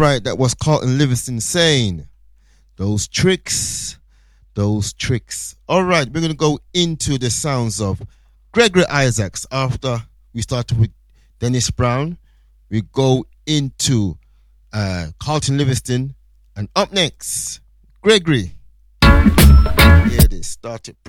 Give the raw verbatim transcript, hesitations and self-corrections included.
right, that was Carlton Livingston saying, those tricks, those tricks. All right, we're going to go into the sounds of Gregory Isaacs. After we started with Dennis Brown, we go into uh, Carlton Livingston. And up next, Gregory. Here it is, started.